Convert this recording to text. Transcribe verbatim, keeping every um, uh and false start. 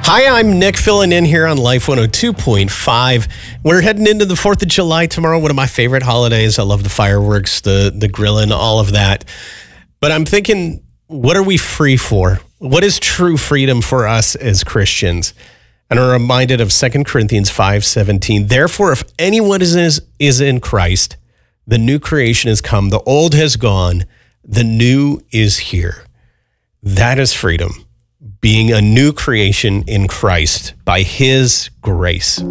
Hi, I'm Nick filling in here on Life one oh two point five. We're heading into the fourth of July tomorrow, one of my favorite holidays. I love the fireworks, the, the grilling, all of that. But I'm thinking, what are we free for? What is true freedom for us as Christians? And I'm reminded of Second Corinthians five seventeen. Therefore, if anyone is, is in Christ, the new creation has come, the old has gone, the new is here. That is freedom. Being a new creation in Christ by his grace.